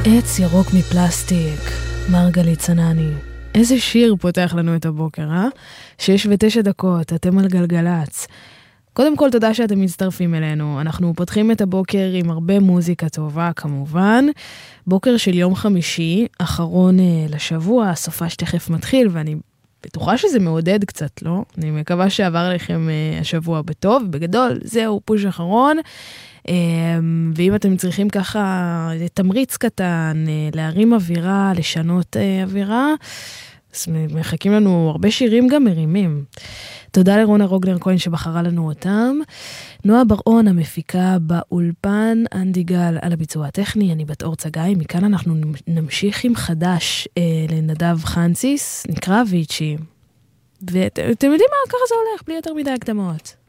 עץ ירוק מפלסטיק, מרגלית צנני. איזה שיר פותח לנו את הבוקר, 6:09, אתם על גלגלץ. קודם כל, תודה שאתם מצטרפים אלינו. אנחנו פותחים את הבוקר עם הרבה מוזיקה טובה, כמובן. בוקר של יום חמישי, אחרון לשבוע, סופש תכף מתחיל, ואני בטוחה שזה מעודד קצת, לא? אני מקווה שעבר לכם השבוע בטוב. בגדול, זהו פוש אחרון. ואם אתם צריכים ככה תמריץ קטן, להרים אווירה, לשנות אווירה, אז מחכים לנו הרבה שירים גם מרימים. תודה לרונה רוגלר כהן שבחרה לנו אותם. נועה בר-און המפיקה באולפן, אנדי גל על הביצוע הטכני, אני בת אור צגאי. מכאן אנחנו נמשיך עם חדש לנדב חנציס, נקרא ויצ'י. ואתם יודעים מה? ככה זה הולך, בלי יותר מדי הקדמות.